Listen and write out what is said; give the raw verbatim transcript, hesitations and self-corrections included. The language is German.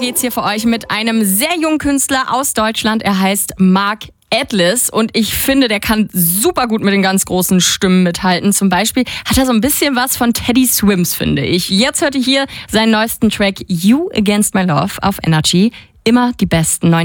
geht's hier für euch mit einem sehr jungen Künstler aus Deutschland. Er heißt Mark Atlas und ich finde, der kann super gut mit den ganz großen Stimmen mithalten. Zum Beispiel hat er so ein bisschen was von Teddy Swims, finde ich. Jetzt hört ihr hier seinen neuesten Track You Against My Love auf Energy. Immer die besten neuen